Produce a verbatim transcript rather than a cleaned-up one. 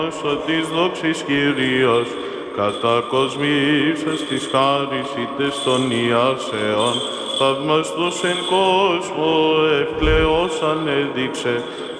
της δόξης Κυρίως, κατακοσμήσας της χάρις ήτες των Ιάσεων, θαυμαστός εν κόσμο ευκλαιός ανέδειξε,